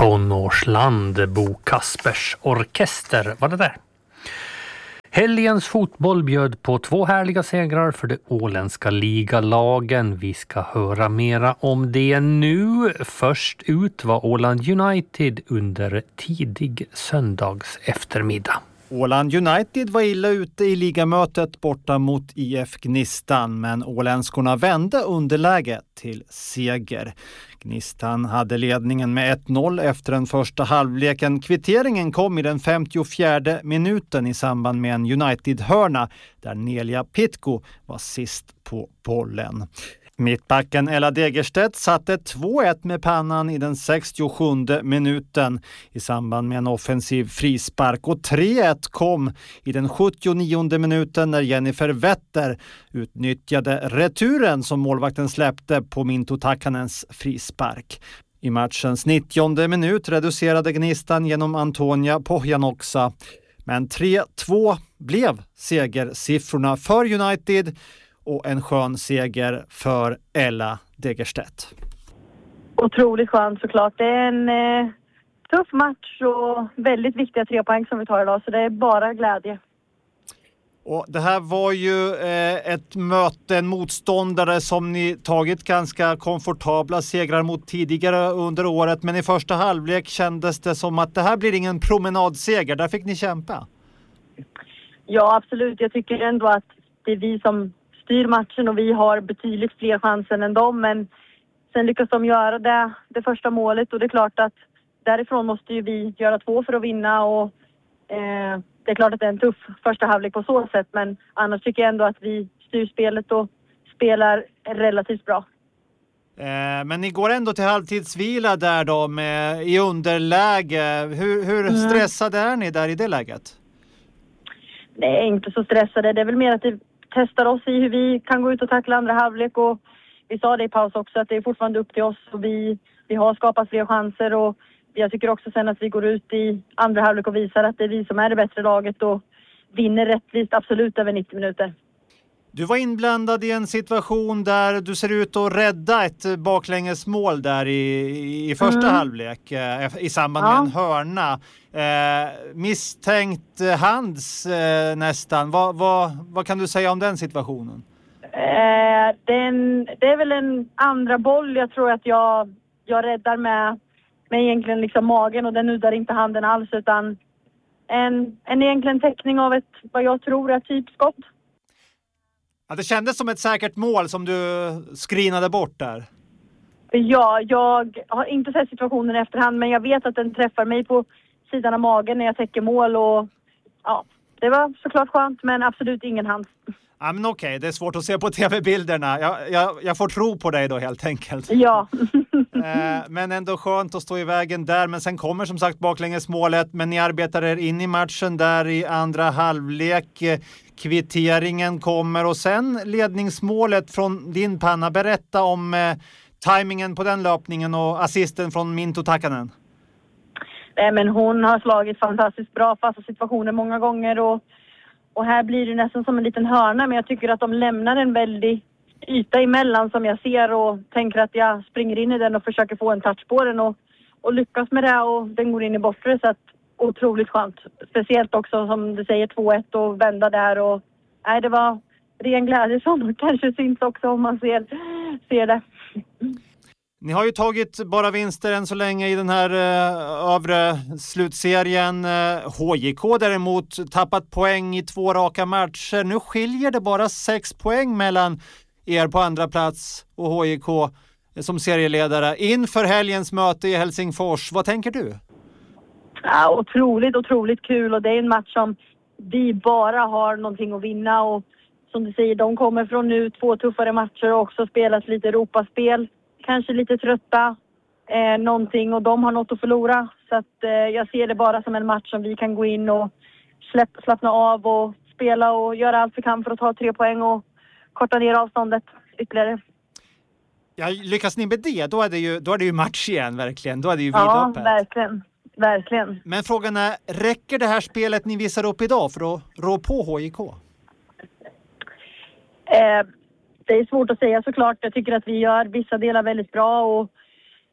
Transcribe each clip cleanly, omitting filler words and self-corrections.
Tonårsland, Bo Kaspers orkester var det där. Helgens fotboll bjöd på 2 härliga segrar för de åländska ligalagen. Vi ska höra mera om det nu. Först ut var Åland United under tidig söndags eftermiddag. Åland United var illa ute i ligamötet borta mot IF Gnistan, men åländskorna vände underläget till seger. Gnistan hade ledningen med 1-0 efter den första halvleken. Kvitteringen kom i den 54:e minuten i samband med en United-hörna där Nelia Pitko var sist på bollen. Mittbacken Ella Degerstedt satte 2-1 med pannan i den 67:e minuten i samband med en offensiv frispark, och 3-1 kom i den 79:e minuten när Jennifer Wetter utnyttjade returen som målvakten släppte på Minto Takanens frispark. I matchens 90:e minut reducerade Gnistan genom Antonia Pohjanoksa, men 3-2 blev segersiffrorna för United och en skön seger för Ella Degerstedt. Otroligt skönt såklart. Det är en tuff match och väldigt viktiga 3 poäng som vi tar idag, så det är bara glädje. Och det här var ju ett möte, en motståndare som ni tagit ganska komfortabla segrar mot tidigare under året, men i första halvlek kändes det som att det här blir ingen promenadseger. Där fick ni kämpa. Ja, absolut. Jag tycker ändå att det är vi som styr matchen och vi har betydligt fler chanser än dem, men sen lyckas de göra det första målet, och det är klart att därifrån måste ju vi göra 2 för att vinna, och det är klart att det är en tuff första halvlek på så sätt, men annars tycker jag ändå att vi styr spelet och spelar relativt bra. Men ni går ändå till halvtidsvila där då i underläge. Hur stressade är ni där i det läget? Nej, inte så stressade. Det är väl mer att det testar oss i hur vi kan gå ut och tackla andra halvlek, och vi sa det i paus också att det är fortfarande upp till oss, och vi har skapat fler chanser, och jag tycker också sen att vi går ut i andra halvlek och visar att det är vi som är det bättre laget och vinner rättvist absolut över 90 minuter. Du var inblandad i en situation där du ser ut att rädda ett baklängesmål där i första halvlek i samband med en hörna. Misstänkt hands nästan. Vad kan du säga om den situationen? Det är väl en andra boll. Jag tror att jag räddar med egentligen liksom magen, och den nuddar inte handen alls, utan en egentligen täckning av ett, vad jag tror är typskott. Ja, det kändes som ett säkert mål som du skrinade bort där. Ja, jag har inte sett situationen i efterhand, men jag vet att den träffar mig på sidan av magen när jag täcker mål, och ja, det var såklart skönt, men absolut ingen hand. Ja, men okej, det är svårt att se på tv-bilderna. Jag får tro på dig då helt enkelt. Ja. Men ändå skönt att stå i vägen där. Men sen kommer som sagt baklängesmålet. Men ni arbetar er in i matchen där i andra halvlek. Kvitteringen kommer och sen ledningsmålet från din panna. Berätta om tajmingen på den löpningen och assisten från Minto Takanen. Nej, men hon har slagit fantastiskt bra fasta situationer många gånger, och här blir det nästan som en liten hörna, men jag tycker att de lämnar en väldig yta emellan som jag ser, och tänker att jag springer in i den och försöker få en touch på den och lyckas med det, och den går in i bortre, så att otroligt skönt. Speciellt också som du säger 2-1 och vända där, och det var ren glädje som kanske syns också om man ser det. Ni har ju tagit bara vinster än så länge i den här övre slutserien. HJK däremot tappat poäng i 2 raka matcher. Nu skiljer det bara 6 poäng mellan er på andra plats och HJK som serieledare inför helgens möte i Helsingfors. Vad tänker du? Ja, otroligt kul, och det är en match som vi bara har någonting att vinna, och som du säger, de kommer från nu 2 tuffare matcher och också spelat lite Europaspel. Kanske lite trötta någonting, och de har något att förlora. Så att jag ser det bara som en match som vi kan gå in och slappna av och spela och göra allt vi kan för att ta 3 poäng och korta ner avståndet ytterligare. Ja, lyckas ni med det, då är det ju match igen verkligen. Då är det ju vidöppet. Ja, verkligen. Men frågan är, räcker det här spelet ni visar upp idag för att rå på HJK? Det är svårt att säga såklart. Jag tycker att vi gör vissa delar väldigt bra, och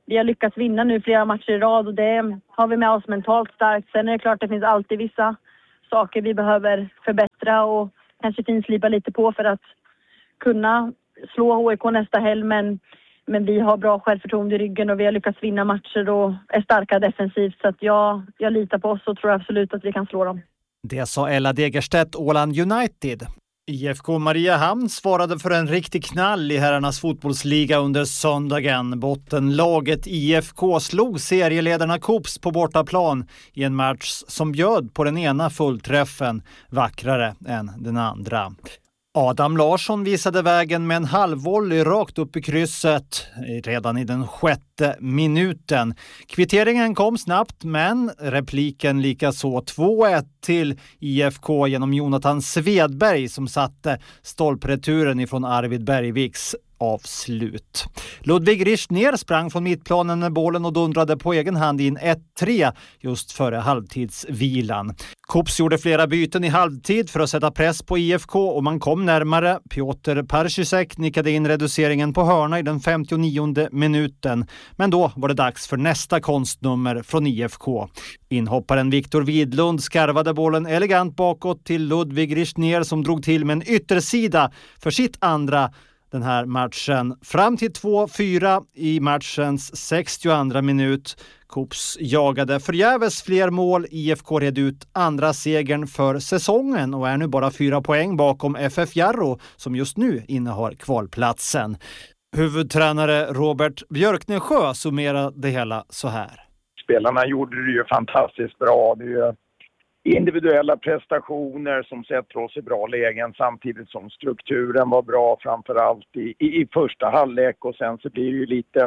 vi har lyckats vinna nu flera matcher i rad och det har vi med oss mentalt starkt. Sen är det klart att det finns alltid vissa saker vi behöver förbättra och kanske finslipa lite på för att kunna slå HIK nästa helg. Men vi har bra självförtroende i ryggen och vi har lyckats vinna matcher och är starka defensivt. Så att jag litar på oss och tror absolut att vi kan slå dem. Det sa Ella Degerstedt, Åland United. IFK Mariehamn svarade för en riktig knall i herrarnas fotbollsliga under söndagen. Bottenlaget IFK slog serieledarna Kops på bortaplan i en match som bjöd på den ena fullträffen, vackrare än den andra. Adam Larsson visade vägen med en halvvolley rakt upp i krysset redan i den 6:e minuten. Kvitteringen kom snabbt, men repliken likaså 2-1 till IFK genom Jonathan Svedberg som satte stolpreturen ifrån Arvid Bergviks avslut. Ludvig Richtner sprang från mittplanen med bollen och dundrade på egen hand in 1-3 just före halvtidsvilan. Kops gjorde flera byten i halvtid för att sätta press på IFK och man kom närmare. Piotr Parchysek nickade in reduceringen på hörna i den 59:e minuten. Men då var det dags för nästa konstnummer från IFK. Inhopparen Viktor Widlund skarvade bollen elegant bakåt till Ludvig Richtner som drog till med en yttersida för sitt andra den här matchen. Fram till 2-4 i matchens 62:a minut. Kops jagade förgäves fler mål. IFK red ut andra segern för säsongen och är nu bara 4 poäng bakom FF Jarro som just nu innehar kvalplatsen. Huvudtränare Robert Björknesjö summerar det hela så här. Spelarna gjorde det ju fantastiskt bra. Det är ju individuella prestationer som sätter oss i bra lägen samtidigt som strukturen var bra framförallt i första halvlek och sen så blir det ju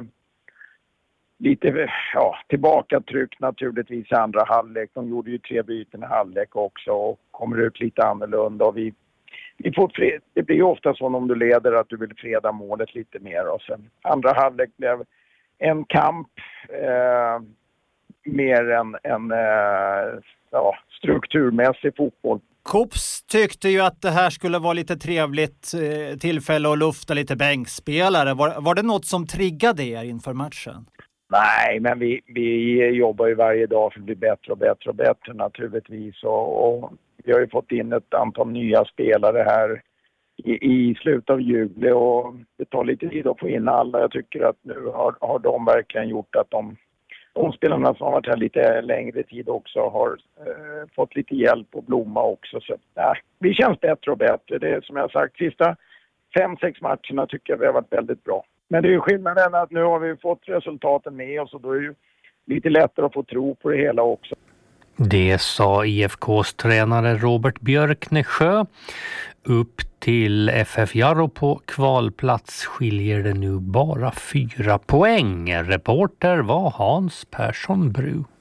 lite tillbakatryck naturligtvis i andra halvlek. De gjorde ju 3 byten i halvlek också och kommer ut lite annorlunda och vi får det blir ju ofta så om du leder att du vill freda målet lite mer och sen andra halvlek blev en kamp mer än strukturmässig fotboll. Kops tyckte ju att det här skulle vara lite trevligt tillfälle att lufta lite bänkspelare. Var det något som triggade er inför matchen? Nej, men vi jobbar ju varje dag för att bli bättre och bättre och bättre naturligtvis. Och vi har ju fått in ett antal nya spelare här i slutet av juli och det tar lite tid att få in alla. Jag tycker att nu har de verkligen gjort att de spelarna som har varit här lite längre tid också har fått lite hjälp och blomma också. Så vi känns bättre och bättre. Det är som jag sagt, sista 5-6 matcherna tycker jag vi har varit väldigt bra. Men det är ju skillnaden att nu har vi fått resultaten med oss och då är det ju lite lättare att få tro på det hela också. Det sa IFKs tränare Robert Björknesjö. Upp till FF Jarro på kvalplats skiljer det nu bara 4 poäng. Reporter var Hans Persson Bru.